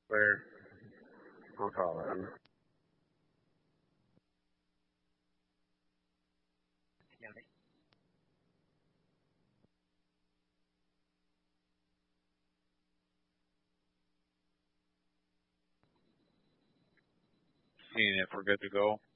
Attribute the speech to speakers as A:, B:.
A: Clear. I'll call it.
B: Seeing if we're good to go.